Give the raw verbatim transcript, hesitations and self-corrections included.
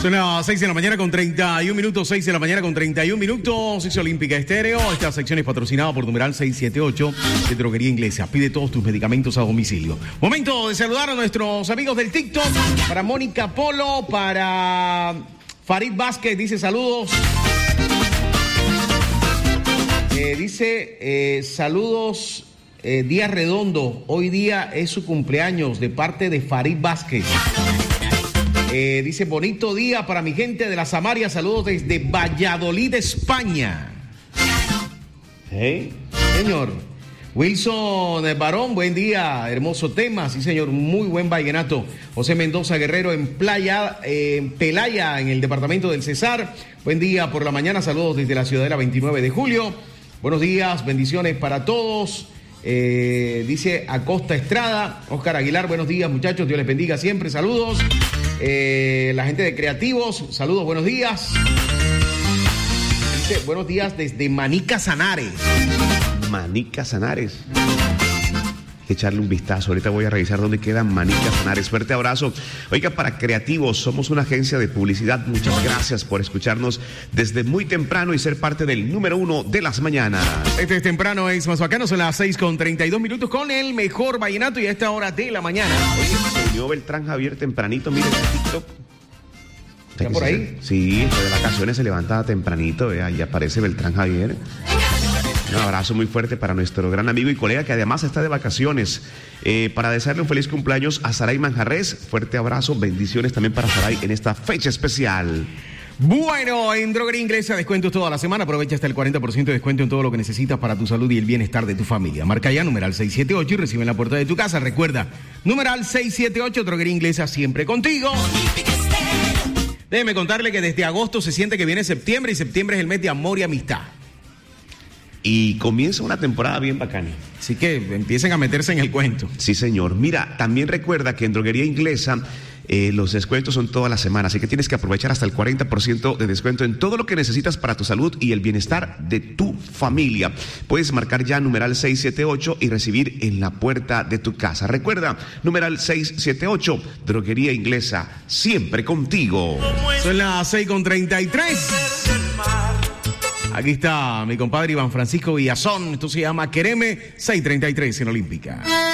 Son las seis de la mañana con treinta y un minutos, seis de la mañana con treinta y un minutos, Sexo Olímpica Estéreo. Esta sección es patrocinada por numeral seiscientos setenta y ocho de Droguería Inglesa. Pide todos tus medicamentos a domicilio. Momento de saludar a nuestros amigos del TikTok. Para Mónica Polo, para Farid Vázquez, dice saludos. Eh, dice eh, saludos, eh, Día Redondo. Hoy día es su cumpleaños de parte de Farid Vázquez. Eh, dice, bonito día para mi gente de la Samaria. Saludos desde Valladolid, España. Hey, señor. Wilson Barón, buen día. Hermoso tema. Sí, señor. Muy buen vallenato. José Mendoza Guerrero en Playa, eh, en Pelaya, en el departamento del Cesar. Buen día por la mañana. Saludos desde la Ciudadela veintinueve de julio. Buenos días. Bendiciones para todos. Eh, dice Acosta Estrada. Oscar Aguilar, buenos días, muchachos. Dios les bendiga siempre. Saludos. Eh, la gente de Creativos, saludos, buenos días. Dice, buenos días desde Manica Sanares. Manica Sanares. Hay que echarle un vistazo. Ahorita voy a revisar dónde quedan Manica Sanares. Fuerte abrazo. Oiga, para Creativos, somos una agencia de publicidad. Muchas gracias por escucharnos desde muy temprano y ser parte del número uno de las mañanas. Este es temprano, es más bacano. Son las seis con treinta y dos minutos con el mejor vallenato y a esta hora de la mañana. Oye, se unió Beltrán Javier tempranito. Miren el TikTok. ¿Está por ahí? Sí, de vacaciones se levanta tempranito. Vea, y aparece Beltrán Javier. Un abrazo muy fuerte para nuestro gran amigo y colega que además está de vacaciones. Eh, para desearle un feliz cumpleaños a Saray Manjarres. Fuerte abrazo, bendiciones también para Saray en esta fecha especial. Bueno, en Droguería Inglesa, descuentos toda la semana. Aprovecha hasta el cuarenta por ciento de descuento en todo lo que necesitas para tu salud y el bienestar de tu familia. Marca ya numeral seiscientos setenta y ocho y recibe en la puerta de tu casa. Recuerda, numeral seiscientos setenta y ocho, Droguería Inglesa, siempre contigo. Déjeme contarle que desde agosto se siente que viene septiembre y septiembre es el mes de amor y amistad. Y comienza una temporada bien bacana. Así que empiecen a meterse en el cuento. Sí, señor. Mira, también recuerda que en Droguería Inglesa eh, los descuentos son toda la semana, así que tienes que aprovechar hasta el cuarenta por ciento de descuento en todo lo que necesitas para tu salud y el bienestar de tu familia. Puedes marcar ya numeral seiscientos setenta y ocho y recibir en la puerta de tu casa. Recuerda, numeral seiscientos setenta y ocho, Droguería Inglesa, siempre contigo. Son las seis con treinta y tres. Aquí está mi compadre Iván Francisco Villazón. Esto se llama Quereme, seiscientos treinta y tres en Olímpica.